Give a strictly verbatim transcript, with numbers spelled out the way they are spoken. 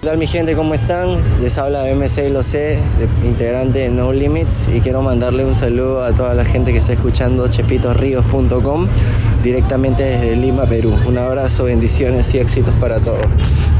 ¿Qué tal mi gente? ¿Cómo están? Les habla M C Lo C, integrante de No Limits, y quiero mandarle un saludo a toda la gente que está escuchando chepitos ríos punto com directamente desde Lima, Perú. Un abrazo, bendiciones y éxitos para todos.